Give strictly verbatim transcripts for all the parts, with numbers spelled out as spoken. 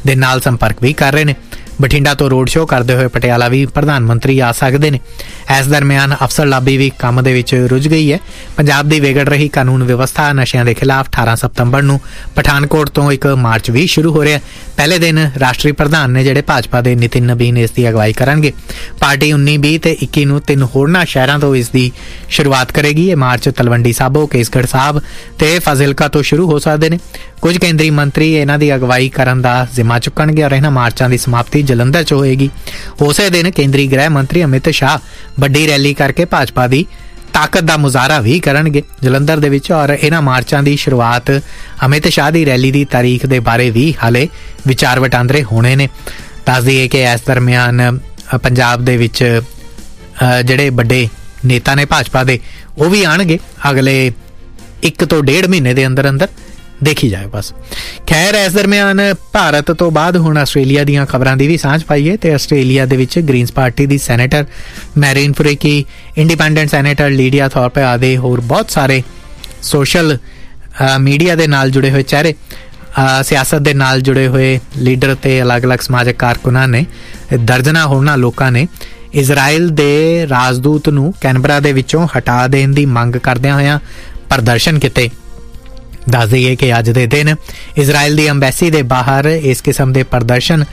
ਦੇ ਨਾਲ ਸੰਪਰਕ ਵੀ ਕਰ ਰਹੇ ਨੇ। ਬਠਿੰਡਾ ਤੋਂ ਰੋਡ ਸ਼ੋਅ ਕਰਦੇ ਹੋਏ ਪਟਿਆਲਾ ਵੀ ਪ੍ਰਧਾਨ ਮੰਤਰੀ ਆ ਸਕਦੇ ਨੇ। ਇਸ ਦਰਮਿਆਨ ਅਫਸਰ ਲਾਬੀ ਵੀ ਕੰਮ ਦੇ ਵਿੱਚ ਰੁੱਝ ਗਈ ਹੈ। ਪੰਜਾਬ ਦੀ ਵਿਗੜ ਰਹੀ ਕਾਨੂੰਨ ਵਿਵਸਥਾ ਨਸ਼ਿਆਂ ਦੇ ਖਿਲਾਫ ਅਠਾਰਾਂ ਸਤੰਬਰ ਨੂੰ ਪਠਾਨਕੋਟ ਤੋਂ ਇੱਕ ਮਾਰਚ ਵੀ ਸ਼ੁਰੂ ਹੋ ਰਿਹਾ। ਪਹਿਲੇ ਦਿਨ ਰਾਸ਼ਟਰੀ ਪ੍ਰਧਾਨ ਨੇ ਜਿਹੜੇ ਭਾਜਪਾ ਦੇ ਨਿਤਿਨ ਨਬੀਨ ਇਸ ਦੀ ਅਗਵਾਈ ਕਰਨਗੇ। ਪਾਰਟੀ ਉੱਨੀ ਵੀਹ ਤੇ ਇੱਕੀ ਨੂੰ ਤਿੰਨ ਹੋਰਨਾਂ ਸ਼ਹਿਰਾਂ ਤੋਂ ਇਸ ਦੀ ਸ਼ੁਰੂਆਤ ਕਰੇਗੀ। ਇਹ ਮਾਰਚ ਤਲਵੰਡੀ ਸਾਬੋ, ਕੇਸਗੜ੍ਹ ਸਾਹਿਬ ਤੇ ਫਾਜ਼ਿਲਕਾ ਤੋਂ ਸ਼ੁਰੂ ਹੋ ਸਕਦੇ ਨੇ। ਕੁਝ ਕੇਂਦਰੀ ਮੰਤਰੀ ਇਹਨਾਂ ਦੀ ਅਗਵਾਈ ਕਰਨ ਦਾ ਜ਼ਿੰਮਾ ਚੁੱਕਣਗੇ ਔਰ ਇਹਨਾਂ ਮਾਰਚਾਂ ਦੀ ਸਮਾਪਤੀ ਜਲੰਧਰ 'ਚ ਹੋਏਗੀ। ਉਸੇ ਦਿਨ ਕੇਂਦਰੀ ਗ੍ਰਹਿ ਮੰਤਰੀ ਅਮਿਤ ਸ਼ਾਹ ਵੱਡੀ ਰੈਲੀ ਕਰਕੇ ਭਾਜਪਾ ਦੀ ਤਾਕਤ ਦਾ ਮੁਜ਼ਾਹਰਾ ਵੀ ਕਰਨਗੇ ਜਲੰਧਰ ਦੇ ਵਿੱਚ। ਔਰ ਇਹਨਾਂ ਮਾਰਚਾਂ ਦੀ ਸ਼ੁਰੂਆਤ ਅਮਿਤ ਸ਼ਾਹ ਦੀ ਰੈਲੀ ਦੀ ਤਾਰੀਖ ਦੇ ਬਾਰੇ ਵੀ ਹਾਲੇ ਵਿਚਾਰ ਵਟਾਂਦਰੇ ਹੋਣੇ ਨੇ। ਦੱਸ ਦਈਏ ਕਿ ਇਸ ਦਰਮਿਆਨ ਪੰਜਾਬ ਦੇ ਵਿੱਚ ਜਿਹੜੇ ਵੱਡੇ ਨੇਤਾ ਨੇ ਭਾਜਪਾ ਦੇ ਉਹ ਵੀ ਆਉਣਗੇ ਅਗਲੇ ਇੱਕ ਤੋਂ ਡੇਢ ਮਹੀਨੇ ਦੇ ਅੰਦਰ ਅੰਦਰ, ਦੇਖੀ ਜਾਏ ਬਸ। ਖੈਰ, ਇਸ ਦਰਮਿਆਨ ਭਾਰਤ ਤੋਂ ਬਾਅਦ ਹੁਣ ਆਸਟ੍ਰੇਲੀਆ ਦੀਆਂ ਖਬਰਾਂ ਦੀ ਵੀ ਸਾਂਝ ਪਾਈਏ ਤੇ ਆਸਟ੍ਰੇਲੀਆ ਦੇ ਵਿੱਚ ਗ੍ਰੀਨਸ ਪਾਰਟੀ ਦੀ senator Marine ਫੁਰੇਕੀ, independent senator ਲੀਡੀਆ Thorpe ਆਦਿ ਹੋਰ ਬਹੁਤ ਸਾਰੇ ਸੋਸ਼ਲ ਮੀਡੀਆ ਦੇ ਨਾਲ ਜੁੜੇ ਹੋਏ ਚਿਹਰੇ, ਸਿਆਸਤ ਦੇ ਨਾਲ ਜੁੜੇ ਹੋਏ ਲੀਡਰ ਤੇ ਅਲੱਗ-ਅਲੱਗ ਸਮਾਜਿਕ ਕਾਰਕੁਨਾਂ ਨੇ, ਦਰਜਨਾਂ ਹੋਰਨਾਂ ਲੋਕਾਂ ਨੇ ਇਜ਼ਰਾਈਲ ਦੇ ਰਾਜਦੂਤ ਨੂੰ ਕੈਨਬਰਾ ਦੇ ਵਿੱਚੋਂ ਹਟਾ ਦੇਣ ਦੀ ਮੰਗ ਕਰਦਿਆਂ ਹੋਇਆਂ ਪ੍ਰਦਰਸ਼ਨ ਕੀਤੇ। ਦੱਸ ਦਈਏ ਕਿ ਅੱਜ ਦੇ ਦਿਨ ਇਜ਼ਰਾਈਲ ਦੀ ਅੰਬੈਸੀ ਦੇ ਬਾਹਰ ਇਸ ਕਿਸਮ ਦੇ ਪ੍ਰਦਰਸ਼ਨ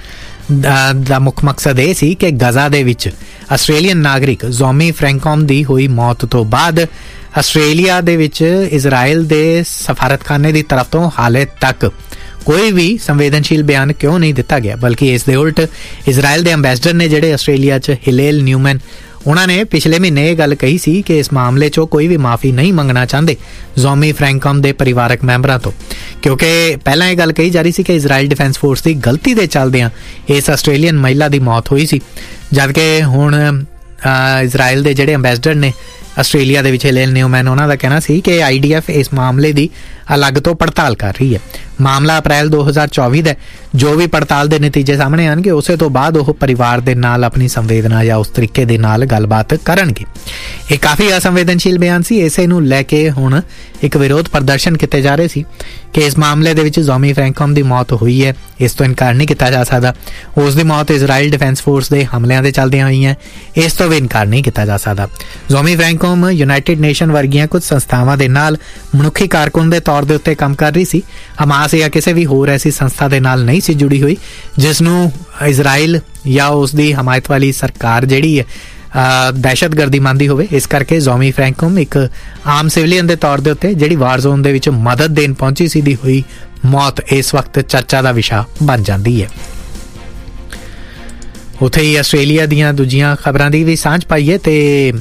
ਦਾ ਮੁੱਖ ਮਕਸਦ ਇਹ ਸੀ ਕਿ ਗਜ਼ਾ ਦੇ ਵਿੱਚ ਆਸਟ੍ਰੇਲੀਅਨ ਨਾਗਰਿਕ ਜ਼ੋਮੀ ਫਰੈਂਕੋਮ ਦੀ ਹੋਈ ਮੌਤ ਤੋਂ ਬਾਅਦ ਆਸਟ੍ਰੇਲੀਆ ਦੇ ਵਿੱਚ ਇਜ਼ਰਾਈਲ ਦੇ ਸਫਾਰਤਖਾਨੇ ਦੀ ਤਰਫ ਤੋਂ ਹਾਲੇ ਤੱਕ ਕੋਈ ਵੀ ਸੰਵੇਦਨਸ਼ੀਲ ਬਿਆਨ ਕਿਉਂ ਨਹੀਂ ਦਿੱਤਾ ਗਿਆ, ਬਲਕਿ ਇਸ ਦੇ ਉਲਟ ਇਜ਼ਰਾਈਲ ਦੇ ਅੰਬੈਸਡਰ ਨੇ ਜਿਹੜੇ ਆਸਟ੍ਰੇਲੀਆ 'ਚ ਹਿਲੇਲ ਨਿਊਮੈਨ, ਉਹਨਾਂ ਨੇ ਪਿਛਲੇ ਮਹੀਨੇ ਇਹ ਗੱਲ ਕਹੀ ਸੀ ਕਿ ਇਸ ਮਾਮਲੇ 'ਚੋਂ ਕੋਈ ਵੀ ਮਾਫੀ ਨਹੀਂ ਮੰਗਣਾ ਚਾਹੁੰਦੇ ਜ਼ੋਮੀ ਫਰੈਂਕੋਮ ਦੇ ਪਰਿਵਾਰਕ ਮੈਂਬਰਾਂ ਤੋਂ, ਕਿਉਂਕਿ ਪਹਿਲਾਂ ਇਹ ਗੱਲ ਕਹੀ ਜਾ ਰਹੀ ਸੀ ਕਿ ਇਜ਼ਰਾਈਲ ਡਿਫੈਂਸ ਫੋਰਸ ਦੀ ਗਲਤੀ ਦੇ ਚੱਲਦਿਆਂ ਇਸ ਆਸਟ੍ਰੇਲੀਅਨ ਮਹਿਲਾ ਦੀ ਮੌਤ ਹੋਈ ਸੀ। ਜਦਕਿ ਹੁਣ ਇਜ਼ਰਾਈਲ ਦੇ ਜਿਹੜੇ ਅੰਬੈਸਡਰ ਨੇ ਆਸਟ੍ਰੇਲੀਆ ਦੇ ਵਿੱਚ ਹਿਲੇਲ ਨਿਊਮੈਨ, ਉਹਨਾਂ ਦਾ ਕਹਿਣਾ ਸੀ ਕਿ ਆਈ ਡੀ ਐਫ ਇਸ ਮਾਮਲੇ ਦੀ ਅਲੱਗ ਤੋਂ ਪੜਤਾਲ ਕਰ ਰਹੀ ਹੈ। ਮਾਮਲਾ ਅਪ੍ਰੈਲ ਦੋ ਹਜ਼ਾਰ ਚੌਵੀ ਦਾ, ਜੋ ਵੀ ਪੜਤਾਲ ਦੇ ਨਤੀਜੇ ਸਾਹਮਣੇ ਆਉਣਗੇ ਉਸੇ ਤੋਂ ਬਾਅਦ ਉਹ ਪਰਿਵਾਰ ਦੇ ਨਾਲ ਆਪਣੀ ਸੰਵੇਦਨਾ ਜਾਂ ਉਸ ਤਰੀਕੇ ਦੇ ਨਾਲ ਗੱਲਬਾਤ ਕਰਨਗੇ। ਇਹ ਕਾਫੀ ਅਸੰਵੇਦਨਸ਼ੀਲ ਬਿਆਨ ਸੀ। ਇਸੇ ਨੂੰ ਲੈ ਕੇ ਹੁਣ ਇੱਕ ਵਿਰੋਧ ਪ੍ਰਦਰਸ਼ਨ ਕੀਤੇ ਜਾ ਰਹੇ ਸੀ ਕਿ ਇਸ ਮਾਮਲੇ ਦੇ ਵਿੱਚ ਜ਼ੋਮੀ ਫਰੈਂਕੋਮ ਦੀ ਮੌਤ ਹੋਈ ਹੈ, ਇਸ ਤੋਂ ਇਨਕਾਰ ਨਹੀਂ ਕੀਤਾ ਜਾ ਸਕਦਾ। ਉਸ ਦੀ ਮੌਤ ਇਜ਼ਰਾਈਲ ਡਿਫੈਂਸ ਫੋਰਸ ਦੇ ਹਮਲਿਆਂ ਦੇ ਚੱਲਦਿਆਂ ਹੋਈ ਹੈ, ਇਸ ਤੋਂ ਵੀ ਇਨਕਾਰ ਨਹੀਂ ਕੀਤਾ ਜਾ ਸਕਦਾ। ਜ਼ੋਮੀ ਫਰੈਂਕੋਮ ਯੂਨਾਈਟਿਡ ਨੇਸ਼ਨ ਵਰਗੀਆਂ ਕੁਝ ਸੰਸਥਾਵਾਂ ਦੇ ਨਾਲ ਮਨੁੱਖੀ ਕਾਰਕੁਨ ਦੇ ਤੌਰ ਦੇ ਉੱਤੇ ਕੰਮ ਕਰ ਰਹੀ ਸੀ। ਹਮਾਸ ਜਾਂ ਕਿਸੇ ਵੀ ਹੋਰ ਐਸੀ ਸੰਸਥਾ ਦੇ ਨਾਲ ਨਹੀਂ ਸੀ ਜੁੜੀ ਹੋਈ ਜਿਸ ਨੂੰ ਇਜ਼ਰਾਈਲ ਜਾਂ ਉਸ ਦੀ ਹਮਾਇਤ ਵਾਲੀ ਸਰਕਾਰ ਜਿਹੜੀ ਹੈ ਦਹਿਸ਼ਤਗਰਦੀ ਮੰਨਦੀ ਹੋਵੇ। ਇਸ ਕਰਕੇ ਜ਼ੋਮੀ ਫਰੈਂਕੋਮ ਇੱਕ ਆਮ ਸਿਵਲੀਅਨ ਦੇ ਤੌਰ ਦੇ ਉੱਤੇ ਜਿਹੜੀ ਵਾਰ ਜ਼ੋਨ ਦੇ ਵਿੱਚ ਮਦਦ ਦੇਣ ਪਹੁੰਚੀ ਸੀ ਦੀ ਹੋਈ ਮੌਤ ਇਸ ਵਕਤ ਚਰਚਾ ਦਾ ਵਿਸ਼ਾ ਬਣ ਜਾਂਦੀ ਹੈ। ਉੱਥੇ ਹੀ ਆਸਟ੍ਰੇਲੀਆ ਦੀਆਂ ਦੂਜੀਆਂ ਖਬਰਾਂ ਦੀ ਵੀ ਸਾਂਝ ਪਾਈਏ ਤੇ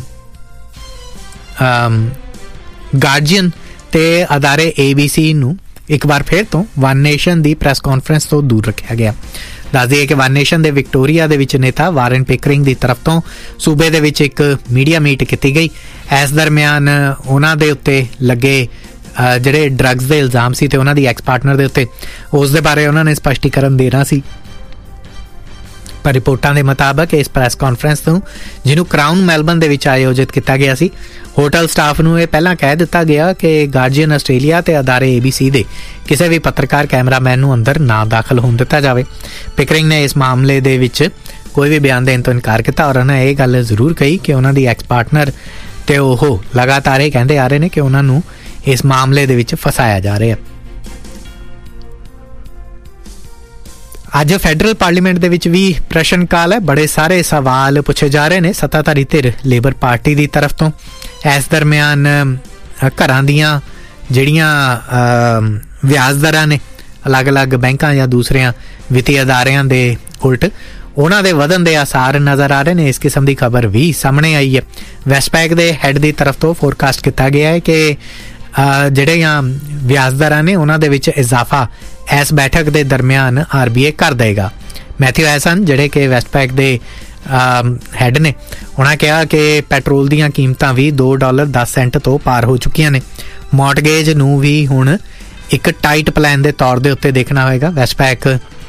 ਗਾਰਡੀਅਨ ਤੇ ਅਦਾਰੇ ਏ ਬੀ ਸੀ ਨੂੰ ਇੱਕ ਵਾਰ ਫਿਰ ਤੋਂ ਵਨ ਨੇਸ਼ਨ ਦੀ ਪ੍ਰੈਸ ਕਾਨਫਰੰਸ ਤੋਂ ਦੂਰ ਰੱਖਿਆ ਗਿਆ। ਦੱਸ ਦਈਏ ਕਿ ਵਨ ਨੇਸ਼ਨ ਦੇ ਵਿਕਟੋਰੀਆ ਦੇ ਵਿੱਚ ਨੇਤਾ ਵਾਰਨ ਪਿਕਰਿੰਗ ਦੀ ਤਰਫ ਤੋਂ ਸੂਬੇ ਦੇ ਵਿੱਚ ਇੱਕ ਮੀਡੀਆ ਮੀਟ ਕੀਤੀ ਗਈ। ਇਸ ਦਰਮਿਆਨ ਉਹਨਾਂ ਦੇ ਉੱਤੇ ਲੱਗੇ ਜਿਹੜੇ ਡਰੱਗਸ ਦੇ ਇਲਜ਼ਾਮ ਸੀ ਤੇ ਉਹਨਾਂ ਦੀ ਐਕਸ ਪਾਰਟਨਰ ਦੇ ਉੱਤੇ, ਉਸ ਦੇ ਬਾਰੇ ਉਹਨਾਂ ਨੇ ਸਪਸ਼ਟੀਕਰਨ ਦੇਣਾ ਸੀ। ਪਰ ਰਿਪੋਰਟਾਂ ਦੇ ਮੁਤਾਬਕ ਇਸ ਪ੍ਰੈਸ ਕਾਨਫਰੰਸ ਨੂੰ, ਜਿਹਨੂੰ ਕਰਾਊਨ ਮੈਲਬਨ ਦੇ ਵਿੱਚ ਆਯੋਜਿਤ ਕੀਤਾ ਗਿਆ ਸੀ, ਹੋਟਲ ਸਟਾਫ ਨੂੰ ਇਹ ਪਹਿਲਾਂ ਕਹਿ ਦਿੱਤਾ ਗਿਆ ਕਿ ਗਾਰਡੀਅਨ ਆਸਟ੍ਰੇਲੀਆ ਤੇ ਅਦਾਰੇ ਏ ਬੀ ਸੀ ਦੇ ਕਿਸੇ ਵੀ ਪੱਤਰਕਾਰ ਕੈਮਰਾਮੈਨ ਨੂੰ ਅੰਦਰ ਨਾ ਦਾਖਲ ਹੋਣ ਦਿੱਤਾ ਜਾਵੇ। ਪਿਕਰਿੰਗ ਨੇ ਇਸ ਮਾਮਲੇ ਦੇ ਵਿੱਚ ਕੋਈ ਵੀ ਬਿਆਨ ਦੇਣ ਤੋਂ ਇਨਕਾਰ ਕੀਤਾ ਔਰ ਉਹਨਾਂ ਇਹ ਗੱਲ ਜ਼ਰੂਰ ਕਹੀ ਕਿ ਉਹਨਾਂ ਦੀ ਐਕਸ ਪਾਰਟਨਰ ਤੇ ਉਹ ਲਗਾਤਾਰ ਇਹ ਕਹਿੰਦੇ ਆ ਰਹੇ ਨੇ ਕਿ ਉਹਨਾਂ ਨੂੰ ਇਸ ਮਾਮਲੇ ਦੇ ਵਿੱਚ ਫਸਾਇਆ ਜਾ ਰਿਹਾ। ਅੱਜ ਫੈਡਰਲ ਪਾਰਲੀਮੈਂਟ ਦੇ ਵਿੱਚ ਵੀ ਪ੍ਰਸ਼ਨ ਕਾਲ ਹੈ। ਬੜੇ ਸਾਰੇ ਸਵਾਲ ਪੁੱਛੇ ਜਾ ਰਹੇ ਨੇ ਸੱਤਾਧਾਰੀ ਧਿਰ ਲੇਬਰ ਪਾਰਟੀ ਦੀ ਤਰਫ ਤੋਂ। ਇਸ ਦਰਮਿਆਨ ਘਰਾਂ ਦੀਆਂ ਜਿਹੜੀਆਂ ਵਿਆਜ ਦਰਾਂ ਨੇ ਅਲੱਗ-ਅਲੱਗ ਬੈਂਕਾਂ ਜਾਂ ਦੂਸਰਿਆਂ ਵਿੱਤੀ ਅਦਾਰਿਆਂ ਦੇ ਉਲਟ, ਉਹਨਾਂ ਦੇ ਵਧਣ ਦੇ ਆਸਾਰ ਨਜ਼ਰ ਆ ਰਹੇ ਨੇ। ਇਸ ਕਿਸਮ ਦੀ ਖਬਰ ਵੀ ਸਾਹਮਣੇ ਆਈ ਹੈ। ਵੈਸਟਪੈਕ ਦੇ ਹੈੱਡ ਦੀ ਤਰਫ ਤੋਂ ਫੋਰਕਾਸਟ ਕੀਤਾ ਗਿਆ ਹੈ ਕਿ ਜਿਹੜੀਆਂ ਵਿਆਜ ਦਰਾਂ ਨੇ ਉਹਨਾਂ ਦੇ ਵਿੱਚ ਇਜ਼ਾਫਾ ਇਸ ਬੈਠਕ ਦੇ ਦਰਮਿਆਨ ਆਰ ਬੀ ਆਈ ਕਰ ਦੇਗਾ। ਮੈਥਿਊ ਐਸਨ ਜਿਹੜੇ ਕਿ ਵੈਸਟਪੈਕ ਦੇ ਹੈੱਡ ਨੇ, ਉਹਨਾਂ ਕਿਹਾ ਕਿ ਪੈਟਰੋਲ ਦੀਆਂ ਕੀਮਤਾਂ ਵੀ ਦੋ ਡਾਲਰ ਦਸ ਸੈਂਟ ਤੋਂ ਪਾਰ ਹੋ ਚੁੱਕੀਆਂ ਨੇ। ਮੌਰਟਗੇਜ ਨੂੰ ਵੀ ਹੁਣ ਇੱਕ ਟਾਈਟ ਪਲਾਨ ਦੇ ਤੌਰ ਦੇ ਉੱਤੇ ਦੇਖਣਾ ਹੋਏਗਾ। ਵੈਸਟਪੈਕ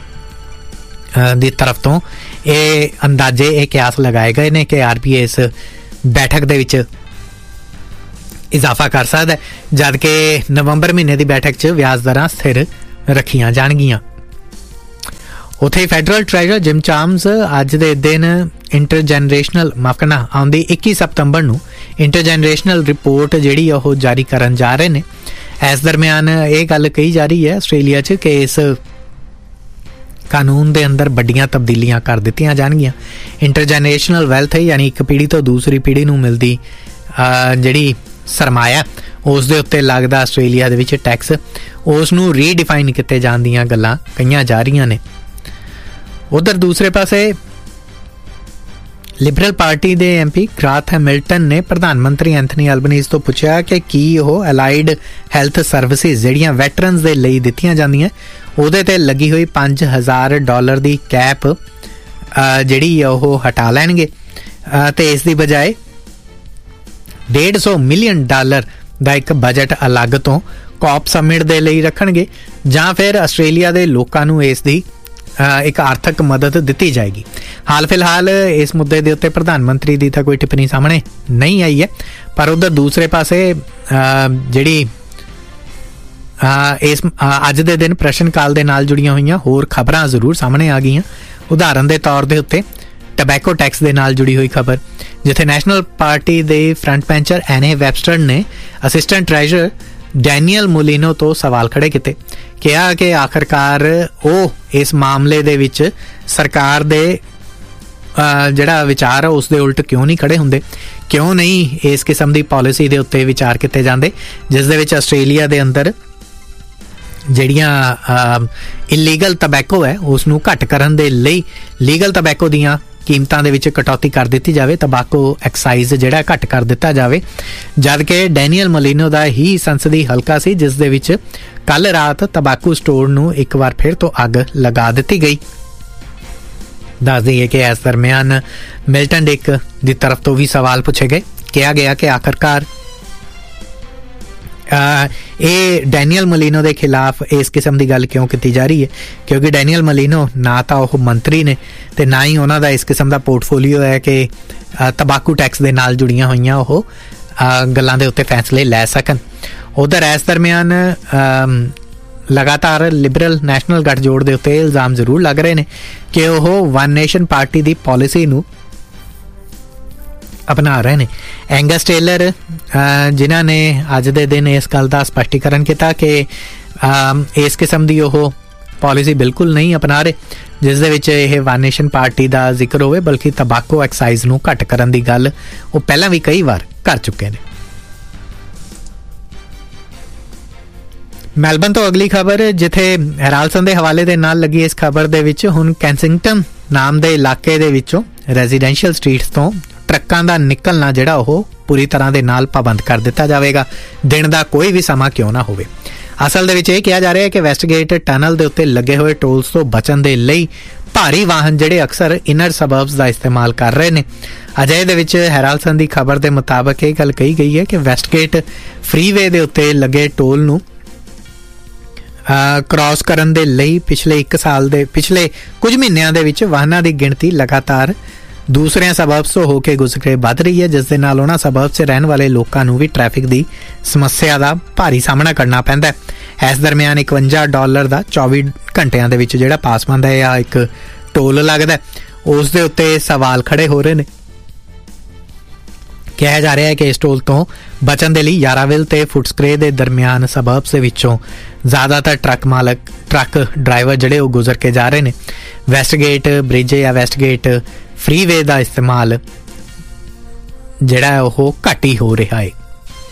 ਦੀ ਤਰਫ ਤੋਂ ਇਹ ਅੰਦਾਜ਼ੇ, ਇਹ ਕਿਆਸ ਲਗਾਏ ਗਏ ਨੇ ਕਿ ਆਰ ਬੀ ਆਈ ਇਸ ਬੈਠਕ ਦੇ ਵਿੱਚ ਇਜ਼ਾਫਾ ਕਰ ਸਕਦਾ, ਜਦ ਕਿ ਨਵੰਬਰ ਮਹੀਨੇ ਦੀ ਬੈਠਕ 'ਚ ਵਿਆਜ ਦਰਾਂ ਸਥਿਰ ਰੱਖੀਆਂ ਜਾਣਗੀਆਂ। ਉੱਥੇ ਫੈਡਰਲ ਟ੍ਰੈਜਰਰ ਜਿਮ ਚਾਮਸ ਅੱਜ ਦੇ ਦਿਨ ਇੰਟਰਜਨਰੇਸ਼ਨਲ ਮਾਫ ਕਰਨਾ ਆਉਂਦੀ ਇੱਕੀ ਸਤੰਬਰ ਨੂੰ ਇੰਟਰਜਨਰੇਸ਼ਨਲ ਰਿਪੋਰਟ ਜਿਹੜੀ ਉਹ ਜਾਰੀ ਕਰਨ ਜਾ ਰਹੇ ਨੇ। ਇਸ ਦਰਮਿਆਨ ਇਹ ਗੱਲ ਕਹੀ ਜਾ ਰਹੀ ਹੈ ਆਸਟ੍ਰੇਲੀਆ 'ਚ ਕਿ ਇਸ ਕਾਨੂੰਨ ਦੇ ਅੰਦਰ ਵੱਡੀਆਂ ਤਬਦੀਲੀਆਂ ਕਰ ਦਿੱਤੀਆਂ ਜਾਣਗੀਆਂ। ਇੰਟਰਜਨਰੇਸ਼ਨਲ ਵੈਲਥ ਯਾਨੀ ਇੱਕ ਪੀੜ੍ਹੀ ਤੋਂ ਦੂਸਰੀ ਪੀੜ੍ਹੀ ਨੂੰ ਮਿਲਦੀ ਜਿਹੜੀ ਸਰਮਾਇਆ ਉਸ ਦੇ ਉੱਤੇ ਲੱਗਦਾ ਆਸਟ੍ਰੇਲੀਆ ਦੇ ਵਿੱਚ ਟੈਕਸ, ਉਸ ਨੂੰ ਰੀਡਿਫਾਈਨ ਕੀਤੇ ਜਾਣ ਦੀਆਂ ਗੱਲਾਂ ਕਹੀਆਂ ਜਾ ਰਹੀਆਂ ਨੇ। ਉਧਰ ਦੂਸਰੇ ਪਾਸੇ ਲਿਬਰਲ ਪਾਰਟੀ ਦੇ ਐਮ ਪੀ ਗ੍ਰਾਥ ਹੈਮਿਲਟਨ ਨੇ ਪ੍ਰਧਾਨ ਮੰਤਰੀ ਐਂਥਨੀ ਐਲਬਨੀਜ਼ ਤੋਂ ਪੁੱਛਿਆ ਕਿ ਕੀ ਉਹ ਅਲਾਈਡ ਹੈਲਥ ਸਰਵਿਸਿਜ਼ ਜਿਹੜੀਆਂ ਵੈਟਰਨਸ ਦੇ ਲਈ ਦਿੱਤੀਆਂ ਜਾਂਦੀਆਂ ਉਹਦੇ ਤੇ ਲੱਗੀ ਹੋਈ ਪੰਜ ਹਜ਼ਾਰ ਡਾਲਰ ਦੀ ਕੈਪ ਜਿਹੜੀ ਉਹ ਹਟਾ ਲੈਣਗੇ ਤੇ ਇਸ ਦੀ ਬਜਾਏ ਡੇਢ ਸੌ ਮਿਲੀਅਨ ਡਾਲਰ ਦਾ ਇੱਕ ਬਜਟ ਅਲੱਗ ਤੋਂ ਕੌਪ ਸਮਿਟ ਦੇ ਲਈ ਰੱਖਣਗੇ, ਜਾਂ ਫਿਰ ਆਸਟ੍ਰੇਲੀਆ ਦੇ ਲੋਕਾਂ ਨੂੰ ਇਸ ਦੀ ਇੱਕ ਆਰਥਿਕ ਮਦਦ ਦਿੱਤੀ ਜਾਏਗੀ। ਹਾਲ ਫਿਲਹਾਲ ਇਸ ਮੁੱਦੇ ਦੇ ਉੱਤੇ ਪ੍ਰਧਾਨ ਮੰਤਰੀ ਦੀ ਤਾਂ ਕੋਈ ਟਿੱਪਣੀ ਸਾਹਮਣੇ ਨਹੀਂ ਆਈ ਹੈ, ਪਰ ਉਧਰ ਦੂਸਰੇ ਪਾਸੇ ਜਿਹੜੀ ਇਸ ਅੱਜ ਦੇ ਦਿਨ ਪ੍ਰਸ਼ਨ ਕਾਲ ਦੇ ਨਾਲ ਜੁੜੀਆਂ ਹੋਈਆਂ ਹੋਰ ਖਬਰਾਂ ਜ਼ਰੂਰ ਸਾਹਮਣੇ ਆ ਗਈਆਂ। ਉਦਾਹਰਨ ਦੇ ਤੌਰ ਦੇ ਉੱਤੇ ਟਬੈਕੋ ਟੈਕਸ ਦੇ ਨਾਲ ਜੁੜੀ ਹੋਈ ਖਬਰ, ਜਿੱਥੇ ਨੈਸ਼ਨਲ ਪਾਰਟੀ ਦੇ ਫਰੰਟ ਬੈਂਚਰ ਐਨੇ ਵੈਬਸਟਰ ਨੇ ਅਸਿਸਟੈਂਟ ਟ੍ਰੈਜਰਰ ਡੈਨੀਅਲ ਮੋਲੀਨੋ ਤੋਂ ਸਵਾਲ ਖੜੇ ਕੀਤੇ, ਕਿਹਾ ਕਿ ਆਖਰਕਾਰ ਉਹ ਇਸ ਮਾਮਲੇ ਦੇ ਵਿੱਚ ਸਰਕਾਰ ਦੇ ਜਿਹੜਾ ਵਿਚਾਰ ਆ ਉਸ ਦੇ ਉਲਟ ਕਿਉਂ ਨਹੀਂ ਖੜੇ ਹੁੰਦੇ, ਕਿਉਂ ਨਹੀਂ ਇਸ ਕਿਸਮ ਦੀ ਪਾਲਿਸੀ ਦੇ ਉੱਤੇ ਵਿਚਾਰ ਕੀਤੇ ਜਾਂਦੇ ਜਿਸ ਦੇ ਵਿੱਚ ਆਸਟ੍ਰੇਲੀਆ ਦੇ ਅੰਦਰ ਜਿਹੜੀਆਂ ਇਲੀਗਲ ਤਬੈਕੋ ਹੈ ਉਸ ਨੂੰ ਘੱਟ ਕਰਨ ਦੇ ਲਈ ਲੀਗਲ ਤਬੈਕੋ ਦੀਆਂ ਕੀਮਤਾਂ ਦੇ ਵਿੱਚ ਕਟੌਤੀ ਕਰ ਦਿੱਤੀ ਜਾਵੇ, ਤੰਬਾਕੂ ਐਕਸਾਈਜ਼ ਜਿਹੜਾ ਘੱਟ ਕਰ ਦਿੱਤਾ ਜਾਵੇ। ਜਦ ਕਿ ਡੈਨੀਅਲ ਮੋਲੀਨੋ ਦਾ ਹੀ ਸੰਸਦੀ ਹਲਕਾ ਸੀ ਜਿਸ ਦੇ ਵਿੱਚ ਕੱਲ ਰਾਤ ਤੰਬਾਕੂ ਸਟੋਰ ਨੂੰ ਇੱਕ ਵਾਰ ਫਿਰ ਤੋਂ ਅੱਗ ਲਗਾ ਦਿੱਤੀ ਗਈ। ਦੱਸ ਦਈਏ ਕਿ ਇਸ ਦਰਮਿਆਨ ਮਿਲਟਨ ਡਿਕ ਦੀ ਤਰਫ ਤੋਂ ਵੀ ਸਵਾਲ ਪੁੱਛੇ ਗਏ, ਕਿਹਾ ਗਿਆ ਕਿ ਆਖਰਕਾਰ ਇਹ ਡੈਨੀਅਲ ਮੋਲੀਨੋ ਦੇ ਖਿਲਾਫ ਇਸ ਕਿਸਮ ਦੀ ਗੱਲ ਕਿਉਂ ਕੀਤੀ ਜਾ ਰਹੀ ਹੈ, ਕਿਉਂਕਿ ਡੈਨੀਅਲ ਮੋਲੀਨੋ ਨਾ ਤਾਂ ਉਹ ਮੰਤਰੀ ਨੇ ਤੇ ਨਾ ਹੀ ਉਹਨਾਂ ਦਾ ਇਸ ਕਿਸਮ ਦਾ ਪੋਰਟਫੋਲੀਓ ਹੈ ਕਿ ਤੰਬਾਕੂ ਟੈਕਸ ਦੇ ਨਾਲ ਜੁੜੀਆਂ ਹੋਈਆਂ ਉਹ ਗੱਲਾਂ ਦੇ ਉੱਤੇ ਫੈਸਲੇ ਲੈ ਸਕਣ। ਉਧਰ ਇਸ ਦਰਮਿਆਨ ਲਗਾਤਾਰ ਲਿਬਰਲ ਨੈਸ਼ਨਲ ਗੱਠਜੋੜ ਦੇ ਉੱਤੇ ਇਲਜ਼ਾਮ ਜ਼ਰੂਰ ਲੱਗ ਰਹੇ ਨੇ ਕਿ ਉਹ ਵਨ ਨੇਸ਼ਨ ਪਾਰਟੀ ਦੀ ਪਾਲਿਸੀ ਨੂੰ ਅਪਣਾ ਰਹੇ ਨੇ। ਐਂਗਸ ਟੇਲਰ ਜਿਨ੍ਹਾਂ ਨੇ ਅੱਜ ਦੇ ਦਿਨ ਇਸ ਗੱਲ ਦਾ ਸਪਸ਼ਟੀਕਰਨ ਕੀਤਾ ਕਿ ਇਸ ਕਿਸਮ ਦੀ ਉਹ ਪਾਲਿਸੀ ਬਿਲਕੁਲ ਨਹੀਂ ਅਪਣਾ ਰਹੇ ਜਿਸ ਦੇ ਵਿੱਚ ਇਹ ਵਨ ਨੇਸ਼ਨ ਪਾਰਟੀ ਦਾ ਜ਼ਿਕਰ ਹੋਵੇ, ਬਲਕਿ ਤੰਬਾਕੂ ਐਕਸਾਈਜ਼ ਨੂੰ ਘੱਟ ਕਰਨ ਦੀ ਗੱਲ ਉਹ ਪਹਿਲਾਂ ਵੀ ਕਈ ਵਾਰ ਕਰ ਚੁੱਕੇ ਨੇ। ਮੈਲਬਨ ਤੋਂ ਅਗਲੀ ਖਬਰ, ਜਿੱਥੇ ਹੈਰਾਲਸਨ ਦੇ ਹਵਾਲੇ ਦੇ ਨਾਲ ਲੱਗੀ ਇਸ ਖਬਰ ਦੇ ਵਿੱਚ ਹੁਣ ਕੈਂਸਿੰਗਟਨ ਨਾਮ ਦੇ ਇਲਾਕੇ ਦੇ ਵਿੱਚੋਂ ਰੈਜ਼ੀਡੈਂਸ਼ੀਅਲ ਸਟਰੀਟਸ ਤੋਂ ਟਰੱਕਾਂ ਦਾ ਨਿਕਲਣਾ ਜਿਹੜਾ ਉਹ ਪੂਰੀ ਤਰ੍ਹਾਂ ਦੇ ਨਾਲ ਪਾਬੰਦ ਕਰ ਦਿੱਤਾ ਜਾਵੇਗਾ, ਦਿਨ ਦਾ ਕੋਈ ਵੀ ਸਮਾਂ ਕਿਉਂ ਨਾ ਹੋਵੇ। ਅਸਲ ਦੇ ਵਿੱਚ ਇਹ ਕਿਹਾ ਜਾ ਰਿਹਾ ਹੈ ਕਿ ਵੈਸਟਗੇਟ ਟਨਲ ਦੇ ਉੱਤੇ ਲੱਗੇ ਹੋਏ ਟੋਲਸ ਤੋਂ ਬਚਣ ਦੇ ਲਈ ਭਾਰੀ ਵਾਹਨ ਜਿਹੜੇ ਅਕਸਰ ਇਨਰ ਸਬਰਬਸ ਦਾ ਇਸਤੇਮਾਲ ਕਰ ਰਹੇ ਨੇ। ਅਜੇ ਦੇ ਵਿੱਚ ਹੈਰਾਲਸਨ ਦੀ ਖਬਰ ਦੇ ਮੁਤਾਬਕ ਇਹ ਗੱਲ ਕਹੀ ਗਈ ਹੈ ਕਿ ਵੈਸਟਗੇਟ ਫਰੀਵੇ ਦੇ ਉੱਤੇ ਲੱਗੇ ਟੋਲ ਨੂੰ ਕ੍ਰਾਸ ਕਰਨ ਦੇ ਲਈ ਪਿਛਲੇ ਇੱਕ ਸਾਲ ਦੇ ਪਿਛਲੇ ਕੁਝ ਮਹੀਨਿਆਂ ਦੇ ਵਿੱਚ ਵਾਹਨਾਂ ਦੀ ਗਿਣਤੀ ਲਗਾਤਾਰ ਦੂਸਰਿਆਂ ਸਬਰਬਸ ਤੋਂ ਹੋ ਕੇ ਗੁਜ਼ਰ ਕੇ ਵੱਧ ਰਹੀ ਹੈ, ਜਿਸ ਦੇ ਨਾਲ ਉਹਨਾਂ ਸਬਰਬਸ 'ਚ ਰਹਿਣ ਵਾਲੇ ਲੋਕਾਂ ਨੂੰ ਵੀ ਟ੍ਰੈਫਿਕ ਦੀ ਸਮੱਸਿਆ ਦਾ ਭਾਰੀ ਸਾਹਮਣਾ ਕਰਨਾ ਪੈਂਦਾ ਹੈ। ਇਸ ਦਰਮਿਆਨ ਇਕਵੰਜਾ ਡਾਲਰ ਦਾ ਚੌਵੀ ਘੰਟਿਆਂ ਦੇ ਵਿੱਚ ਜਿਹੜਾ ਪਾਸ ਬਣਦਾ ਹੈ ਜਾਂ ਇੱਕ ਟੋਲ ਲੱਗਦਾ, ਉਸ ਦੇ ਉੱਤੇ ਸਵਾਲ ਖੜੇ ਹੋ ਰਹੇ ਨੇ। ਕਿਹਾ ਜਾ ਰਿਹਾ ਹੈ ਕਿ ਇਸ ਟੋਲ ਤੋਂ ਬਚਣ ਦੇ ਲਈ ਯਾਰਾਵਿਲ ਤੇ ਫੁਟਸਕਰੇ ਦੇ ਦਰਮਿਆਨ ਸਬਰਬਸ ਦੇ ਵਿੱਚੋਂ ਜ਼ਿਆਦਾਤਰ ਟਰੱਕ ਮਾਲਕ ਟਰੱਕ ਡਰਾਈਵਰ ਜਿਹੜੇ ਉਹ ਗੁਜ਼ਰ ਕੇ ਜਾ ਰਹੇ ਨੇ। ਵੈਸਟਗੇਟ ਬ੍ਰਿਜ ਜਾਂ ਵੈਸਟਗੇਟ ਫਰੀਵੇ ਦਾ ਇਸਤੇਮਾਲ ਜਿਹੜਾ ਉਹ ਘੱਟ ਹੀ ਹੋ ਰਿਹਾ ਹੈ।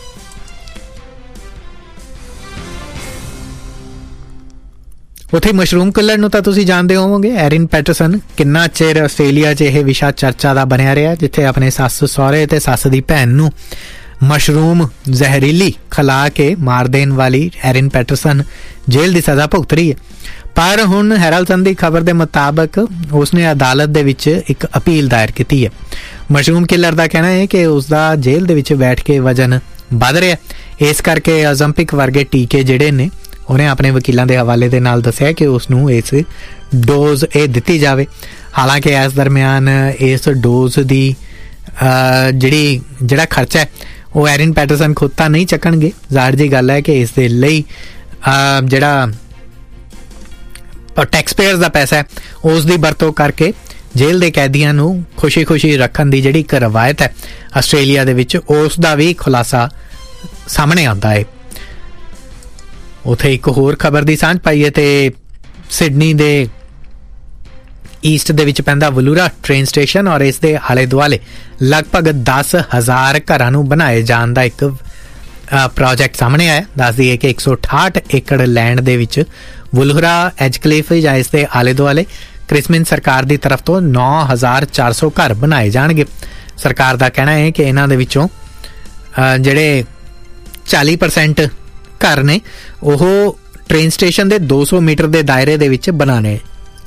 ਉੱਥੇ ਮਸ਼ਰੂਮ ਕਿਲਰ ਨੂੰ ਤਾਂ ਤੁਸੀਂ ਜਾਣਦੇ ਹੋਵੋਗੇ, ਐਰਿਨ ਪੈਟਰਸਨ ਕਿੰਨਾ ਚਿਰ ਆਸਟ੍ਰੇਲੀਆ 'ਚ ਇਹ ਵਿਸ਼ਾ ਚਰਚਾ ਦਾ ਬਣਿਆ ਰਿਹਾ, ਜਿੱਥੇ ਆਪਣੇ ਸੱਸ ਸਹੁਰੇ ਤੇ ਸੱਸ ਦੀ ਭੈਣ ਨੂੰ ਮਸ਼ਰੂਮ ਜ਼ਹਿਰੀਲੀ ਖਿਲਾ ਕੇ ਮਾਰ ਦੇਣ ਵਾਲੀ ਐਰਿਨ ਪੈਟਰਸਨ ਜੇਲ੍ਹ ਦੀ ਸਜ਼ਾ ਭੁਗਤ ਰਹੀ ਹੈ। ਪਰ ਹੁਣ ਹੈਰਾਲਸਨ ਦੀ ਖਬਰ ਦੇ ਮੁਤਾਬਕ ਉਸਨੇ ਅਦਾਲਤ ਦੇ ਵਿੱਚ ਇੱਕ ਅਪੀਲ ਦਾਇਰ ਕੀਤੀ ਹੈ। ਮਸ਼ਰੂਮ ਕਿਲਰ ਦਾ ਕਹਿਣਾ ਹੈ ਕਿ ਉਸਦਾ ਜੇਲ੍ਹ ਦੇ ਵਿੱਚ ਬੈਠ ਕੇ ਵਜ਼ਨ ਵੱਧ ਰਿਹਾ, ਇਸ ਕਰਕੇ ਓਲੰਪਿਕ ਵਰਗੇ ਟੀਕੇ ਜਿਹੜੇ ਨੇ ਉਹਨੇ ਆਪਣੇ ਵਕੀਲਾਂ ਦੇ ਹਵਾਲੇ ਦੇ ਨਾਲ ਦੱਸਿਆ ਕਿ ਉਸ ਨੂੰ ਇਸ ਡੋਜ਼ ਇਹ ਦਿੱਤੀ ਜਾਵੇ। ਹਾਲਾਂਕਿ ਇਸ ਦਰਮਿਆਨ ਇਸ ਡੋਜ਼ ਦੀ ਜਿਹੜੀ ਜਿਹੜਾ ਖਰਚਾ ਹੈ ਉਹ ਐਰਿਨ ਪੈਟਰਸਨ ਖੁਦ ਤਾਂ ਨਹੀਂ ਚੱਕਣਗੇ। ਜ਼ਾਹਿਰ ਜੀ ਗੱਲ ਹੈ ਕਿ ਇਸ ਦੇ ਲਈ ਜਿਹੜਾ ਔਰ ਟੈਕਸ ਪੇਅਰਸ ਦਾ ਪੈਸਾ ਹੈ ਉਸ ਦੀ ਵਰਤੋਂ ਕਰਕੇ ਜੇਲ੍ਹ ਦੇ ਕੈਦੀਆਂ ਨੂੰ ਖੁਸ਼ੀ ਖੁਸ਼ੀ ਰੱਖਣ ਦੀ ਜਿਹੜੀ ਇੱਕ ਰਵਾਇਤ ਹੈ ਆਸਟ੍ਰੇਲੀਆ ਦੇ ਵਿੱਚ, ਉਸ ਦਾ ਵੀ ਖੁਲਾਸਾ ਸਾਹਮਣੇ ਆਉਂਦਾ ਹੈ। ਉੱਥੇ ਇੱਕ ਹੋਰ ਖਬਰ ਦੀ ਸਾਂਝ ਪਾਈਏ ਤੇ ਸਿਡਨੀ ਦੇ ਈਸਟ ਦੇ ਵਿੱਚ ਪੈਂਦਾ ਵਲੂਰਾ ਟ੍ਰੇਨ ਸਟੇਸ਼ਨ ਔਰ ਇਸ ਦੇ ਆਲੇ ਦੁਆਲੇ ਲਗਭਗ ਦਸ ਹਜ਼ਾਰ ਘਰਾਂ ਨੂੰ ਬਣਾਏ ਜਾਣ ਦਾ ਇੱਕ ਪ੍ਰੋਜੈਕਟ ਸਾਹਮਣੇ ਆਇਆ। ਦੱਸ ਦਈਏ ਕਿ ਇੱਕ ਸੌ ਅਠਾਹਠ ਏਕੜ ਲੈਂਡ ਦੇ ਵਿੱਚ ਵਲੂਰਾ ਐਜਕਲੇਫ ਜਾਂ ਇਸ ਦੇ ਆਲੇ ਦੁਆਲੇ ਕ੍ਰਿਸਮਿਨ ਸਰਕਾਰ ਦੀ ਤਰਫ ਤੋਂ ਨੌ ਹਜ਼ਾਰ ਚਾਰ ਸੌ ਘਰ ਬਣਾਏ ਜਾਣਗੇ। ਸਰਕਾਰ ਦਾ ਕਹਿਣਾ ਹੈ ਕਿ ਇਹਨਾਂ ਦੇ ਵਿੱਚੋਂ ਜਿਹੜੇ ਚਾਲੀ ਪਰਸੈਂਟ ਘਰ ਨੇ ਉਹ ਟ੍ਰੇਨ ਸਟੇਸ਼ਨ ਦੇ ਦੋ ਸੌ ਮੀਟਰ ਦੇ ਦਾਇਰੇ ਦੇ ਵਿੱਚ ਬਣਾਣੇ।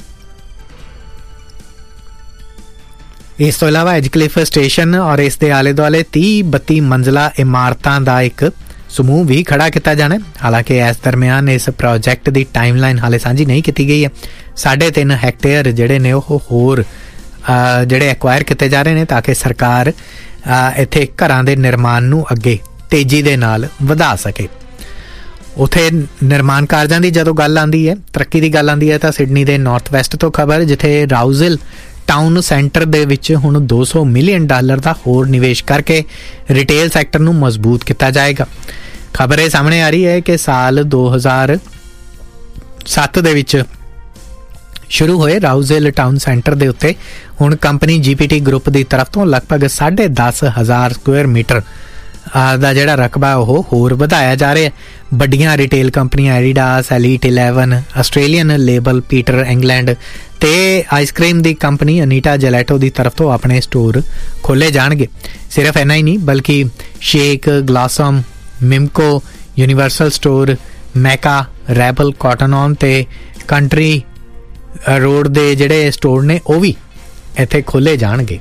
ਇਸ ਤੋਂ ਇਲਾਵਾ ਐਜਕਲਿਫ ਸਟੇਸ਼ਨ ਔਰ ਇਸ ਦੇ ਆਲੇ ਦੁਆਲੇ ਤੀਹ ਬੱਤੀ ਮੰਜ਼ਲਾ ਇਮਾਰਤਾਂ ਦਾ ਇੱਕ ਸਮੂਹ ਵੀ ਖੜਾ ਕੀਤਾ ਜਾਣਾ। ਹਾਲਾਂਕਿ ਇਸ ਦਰਮਿਆਨ ਇਸ ਪ੍ਰੋਜੈਕਟ ਦੀ ਟਾਈਮਲਾਈਨ ਹਾਲੇ ਸਾਂਝੀ ਨਹੀਂ ਕੀਤੀ ਗਈ ਹੈ। ਸਾਢੇ ਤਿੰਨ ਹੈਕਟੇਅਰ ਜਿਹੜੇ ਨੇ ਉਹ ਹੋਰ ਜਿਹੜੇ ਐਕਵਾਇਰ ਕੀਤੇ ਜਾ ਰਹੇ ਨੇ ਤਾਂ ਕਿ ਸਰਕਾਰ ਇੱਥੇ ਘਰਾਂ ਦੇ ਨਿਰਮਾਣ ਨੂੰ ਅੱਗੇ ਤੇਜ਼ੀ ਦੇ ਨਾਲ ਵਧਾ ਸਕੇ। ਉੱਥੇ ਨਿਰਮਾਣ ਕਾਰਜਾਂ ਦੀ ਜਦੋਂ ਗੱਲ ਆਉਂਦੀ ਹੈ, ਤਰੱਕੀ ਦੀ ਗੱਲ ਆਉਂਦੀ ਹੈ ਤਾਂ ਸਿਡਨੀ ਦੇ ਨਾਰਥ ਵੈਸਟ ਤੋਂ ਖਬਰ, ਜਿੱਥੇ ਰਾਊਜ਼ਲ ਟਾਊਨ ਸੈਂਟਰ ਦੇ ਵਿੱਚ ਹੁਣ ਦੋ ਸੌ ਮਿਲੀਅਨ ਡਾਲਰ ਦਾ ਹੋਰ ਨਿਵੇਸ਼ ਕਰਕੇ ਰਿਟੇਲ ਸੈਕਟਰ ਨੂੰ ਮਜ਼ਬੂਤ ਕੀਤਾ ਜਾਏਗਾ। ਖਬਰ ਇਹ ਸਾਹਮਣੇ ਆ ਰਹੀ ਹੈ ਕਿ ਸਾਲ ਦੋ ਹਜ਼ਾਰ ਸੱਤ ਦੇ ਵਿੱਚ ਸ਼ੁਰੂ ਹੋਏ ਰਾਊਜ਼ਲ ਟਾਊਨ ਸੈਂਟਰ ਦੇ ਉੱਤੇ ਹੁਣ ਕੰਪਨੀ ਜੀਪੀਟੀ ਗਰੁੱਪ ਦੀ ਤਰਫ ਤੋਂ ਲਗਭਗ ਸਾਢੇ ਦਸ ਹਜ਼ਾਰ ਸਕੁਅਰ ਮੀਟਰ ਦਾ ਜਿਹੜਾ ਰਕਬਾ ਉਹ ਹੋਰ ਵਧਾਇਆ ਜਾ ਰਿਹਾ। ਵੱਡੀਆਂ ਰਿਟੇਲ ਕੰਪਨੀਆਂ Adidas, elite eleven, Australian label, Peter England ਤੇ ਆਈਸਕ੍ਰੀਮ ਦੀ ਕੰਪਨੀ ਅਨੀਟਾ ਜੈਲੈਟੋ ਦੀ ਤਰਫ ਤੋਂ ਆਪਣੇ ਸਟੋਰ ਖੋਲ੍ਹੇ ਜਾਣਗੇ। ਸਿਰਫ ਇੰਨਾ ਹੀ ਨਹੀਂ ਬਲਕਿ shake, ਗਲਾਸਮ, ਮਿਮਕੋ, universal store, ਮੈਕਾ, rebel, cotton on ਤੇ ਕੰਟਰੀ ਰੋਡ ਦੇ ਜਿਹੜੇ ਸਟੋਰ ਨੇ ਉਹ ਵੀ ਇੱਥੇ ਖੋਲ੍ਹੇ ਜਾਣਗੇ।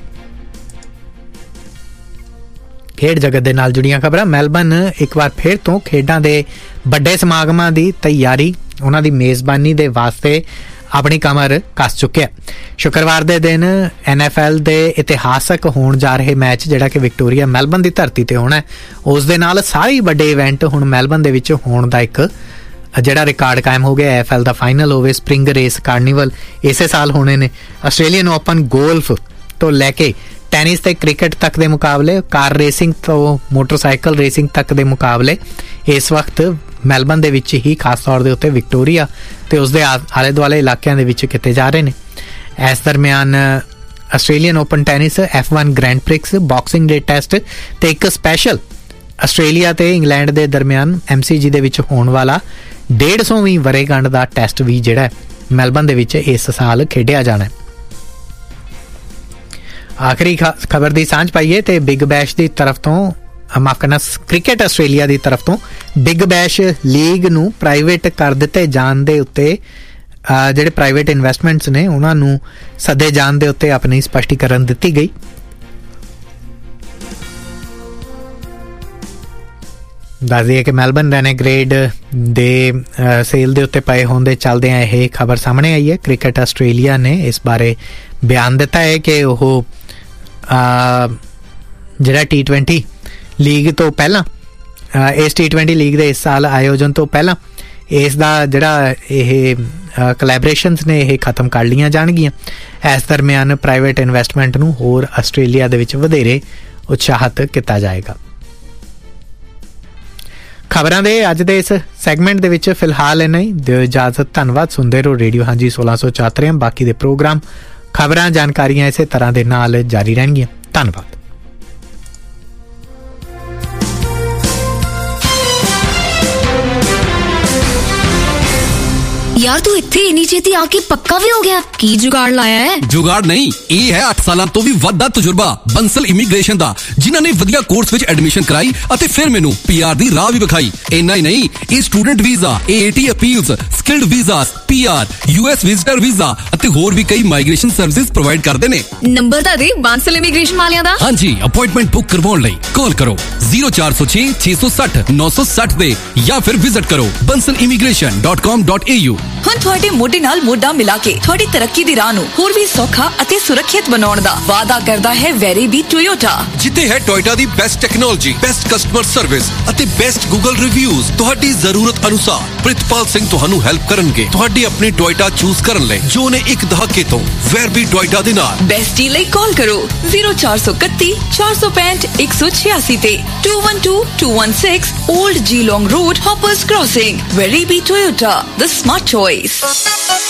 ਖੇਡ ਜਗਤ ਦੇ ਨਾਲ ਜੁੜੀਆਂ ਖਬਰਾਂ। ਮੈਲਬਨ ਇੱਕ ਵਾਰ ਫਿਰ ਤੋਂ ਖੇਡਾਂ ਦੇ ਵੱਡੇ ਸਮਾਗਮਾਂ ਦੀ ਤਿਆਰੀ, ਉਹਨਾਂ ਦੀ ਮੇਜ਼ਬਾਨੀ ਦੇ ਵਾਸਤੇ ਆਪਣੀ ਕਮਰ ਕੱਸ ਚੁੱਕਿਆ। ਸ਼ੁੱਕਰਵਾਰ ਦੇ ਦਿਨ ਐਨ ਐਫ ਐਲ ਦੇ ਇਤਿਹਾਸਕ ਹੋਣ ਜਾ ਰਹੇ ਮੈਚ ਜਿਹੜਾ ਕਿ ਵਿਕਟੋਰੀਆ ਮੈਲਬਨ ਦੀ ਧਰਤੀ ਤੇ ਹੋਣਾ, ਉਸ ਦੇ ਨਾਲ ਸਾਰੇ ਵੱਡੇ ਇਵੈਂਟ ਹੁਣ ਮੈਲਬਨ ਦੇ ਵਿੱਚ ਹੋਣ ਦਾ ਇੱਕ ਜਿਹੜਾ ਰਿਕਾਰਡ ਕਾਇਮ ਹੋ ਗਿਆ। ਐਫ ਐਲ ਦਾ ਫਾਈਨਲ ਹੋਵੇ, ਸਪਰਿੰਗ ਰੇਸ, ਕਾਰਨੀਵਲ ਇਸੇ ਸਾਲ ਹੋਣੇ ਨੇ। ਆਸਟ੍ਰੇਲੀਅਨ ਓਪਨ, ਗੋਲਫ ਤੋਂ ਲੈ ਕੇ ਟੈਨਿਸ ਤੇ ਕ੍ਰਿਕਟ ਤੱਕ ਦੇ ਮੁਕਾਬਲੇ, ਕਾਰ ਰੇਸਿੰਗ ਤੋਂ ਮੋਟਰਸਾਈਕਲ ਰੇਸਿੰਗ ਤੱਕ ਦੇ ਮੁਕਾਬਲੇ ਇਸ ਵਕਤ ਮੈਲਬਨ ਦੇ ਵਿੱਚ ਹੀ ਖਾਸ ਤੌਰ ਦੇ ਉੱਤੇ ਵਿਕਟੋਰੀਆ ਤੇ ਉਸਦੇ ਆਲੇ ਦੁਆਲੇ ਇਲਾਕਿਆਂ ਦੇ ਵਿੱਚ ਕੀਤੇ ਜਾ ਰਹੇ ਨੇ। ਇਸ ਦਰਮਿਆਨ Australian open tennis, F one grand prix, boxing ਡੇ ਟੈਸਟ ਤੇ ਇੱਕ ਸਪੈਸ਼ਲ ਆਸਟ੍ਰੇਲੀਆ ਤੇ ਇੰਗਲੈਂਡ ਦੇ ਦਰਮਿਆਨ ਐਮ ਸੀ ਜੀ ਦੇ ਵਿੱਚ ਹੋਣ ਵਾਲਾ ਡੇਢ ਸੌਵੀਂ ਵਰ੍ਹੇਗੰਢ ਦਾ ਟੈਸਟ ਵੀ ਜਿਹੜਾ ਮੈਲਬਨ ਦੇ ਵਿੱਚ ਇਸ ਸਾਲ ਖੇਡਿਆ ਜਾਣਾ। ਆਖਰੀ ਖਬਰ ਦੀ ਸਾਂਝ ਪਾਈਏ ਤੇ ਬਿਗ ਬੈਸ਼ ਦੀ ਤਰਫ ਤੋਂ, ਮਾਫ ਕਰਨਾ, ਕ੍ਰਿਕਟ ਆਸਟ੍ਰੇਲੀਆ ਦੀ ਤਰਫ ਤੋਂ ਬਿਗ ਬੈਸ਼ ਲੀਗ ਨੂੰ ਪ੍ਰਾਈਵੇਟ ਕਰ ਦਿੱਤੇ ਜਾਣ ਦੇ ਉੱਤੇ ਜਿਹੜੇ ਪ੍ਰਾਈਵੇਟ ਇਨਵੈਸਟਮੈਂਟਸ ਨੇ ਉਹਨਾਂ ਨੂੰ ਸੱਦੇ ਜਾਣ ਦੇ ਉੱਤੇ ਆਪਣੀ ਸਪਸ਼ਟੀਕਰਨ ਦਿੱਤੀ ਗਈ। ਦੱਸ ਦਈਏ ਕਿ ਮੈਲਬਨ ਰੈਨੇਗ੍ਰੇਡ ਦੇ ਸੇਲ ਦੇ ਉੱਤੇ ਪਏ ਹੋਣ ਦੇ ਚੱਲਦਿਆਂ ਇਹ ਖਬਰ ਸਾਹਮਣੇ ਆਈ ਹੈ। ਕ੍ਰਿਕਟ ਆਸਟ੍ਰੇਲੀਆ ਨੇ ਇਸ ਬਾਰੇ ਬਿਆਨ ਦਿੱਤਾ ਹੈ ਕਿ ਉਹ ਜਿਹੜਾ ਟੀ ਟਵੈਂਟੀ ਲੀਗ ਤੋਂ ਪਹਿਲਾਂ, ਇਸ ਟੀ ਟਵੈਂਟੀ ਲੀਗ ਦੇ ਇਸ ਸਾਲ ਆਯੋਜਨ ਤੋਂ ਪਹਿਲਾਂ ਇਸ ਦਾ ਜਿਹੜਾ ਇਹ ਕੋਲੈਬੋਰੇਸ਼ਨਸ ਨੇ ਇਹ ਖਤਮ ਕਰ ਲਈਆਂ ਜਾਣਗੀਆਂ। ਇਸ ਦਰਮਿਆਨ ਪ੍ਰਾਈਵੇਟ ਇਨਵੈਸਟਮੈਂਟ ਨੂੰ ਹੋਰ ਆਸਟ੍ਰੇਲੀਆ ਦੇ ਵਿੱਚ ਵਧੇਰੇ ਉਤਸ਼ਾਹਿਤ ਕੀਤਾ ਜਾਏਗਾ। ਖਬਰਾਂ ਦੇ ਅੱਜ ਦੇ ਇਸ ਸੈਗਮੈਂਟ ਦੇ ਵਿੱਚ ਫਿਲਹਾਲ ਇੰਨਾ ਹੀ। ਦਿਓ ਇਜਾਜ਼ਤ। ਧੰਨਵਾਦ। ਸੁਣਦੇ ਰਹੋ ਰੇਡੀਓ ਹਾਂਜੀ ਸੋਲਾਂ ਸੌ ਚੁਹੱਤਰ। ਬਾਕੀ ਦੇ ਪ੍ਰੋਗਰਾਮ, ਖਬਰਾਂ, ਜਾਣਕਾਰੀਆਂ ਇਸੇ ਤਰ੍ਹਾਂ ਦੇ ਨਾਲ ਜਾਰੀ ਰਹਿਣਗੀਆਂ। ਧੰਨਵਾਦ। यार तू इत्थे इन्नी छेती आके पक्का भी हो गया? की जुगाड़ लाया है? जुगाड़ नहीं, ये है अठ साल तो भी वध दा तजुर्बा बंसल इमीग्रेशन दा, जिन्हां ने वधिया कोर्स विच एडमिशन कराई अते फिर मैनू पीआर दी राह भी विखाई। इन्ना ही नहीं, ये student visa, AAT appeals, skilled visas, PR, US visitor visa अते होर भी कई माइग्रेशन सर्विसेज प्रोवाइड करदे ने। नंबर ता दे बंसल इमीग्रेशन वालियां दा। हां जी, अपॉइंटमेंट बुक करवाउण लई कॉल करो zero four zero six छे सौ साठ नौ सौ साठ दे या फिर विजिट करो bansal immigration dot com dot a u। ਹੁਣ ਤੁਹਾਡੇ ਮੋਢੇ ਨਾਲ ਮੋਢਾ ਮਿਲਾ ਕੇ ਤੁਹਾਡੀ ਤਰੱਕੀ ਦੀ ਰਾਹ ਨੂੰ ਹੋਰ ਵੀ ਸੌਖਾ ਅਤੇ ਸੁਰੱਖਿਅਤ ਬਣਾਉਣ ਦਾ ਵਾਅਦਾ ਕਰਦਾ ਹੈ ਵੈਰੀਬੀ ਟੋਯੋਟਾ। ਜਿੱਥੇ ਹੈ ਟੋਇਟਾ ਦੀ best technology, best customer service ਅਤੇ ਬੈਸਟ ਗੂਗਲ ਰਿਵਿਊਜ਼। ਤੁਹਾਡੀ ਜ਼ਰੂਰਤ ਅਨੁਸਾਰ ਪ੍ਰਿਤਪਾਲ ਸਿੰਘ ਤੁਹਾਨੂੰ ਹੈਲਪ ਕਰਨਗੇ ਤੁਹਾਡੀ ਆਪਣੀ ਟੋਇਟਾ ਚੂਜ਼ ਕਰਨ ਲਈ, ਜੋ ਨੇ ਇੱਕ ਦਹਾਕੇ ਤੋਂ ਵੈਰਬੀ ਟੋਇਟਾ ਦੇ ਨਾਲ। ਬੈਸਟੀ ਲਈ ਕਾਲ ਕਰੋ zero four six one four four five one one six eight ਤੇ two one two two one six Old Geelong Road, Hoppers Crossing. Veribi Toyota, the smart choice.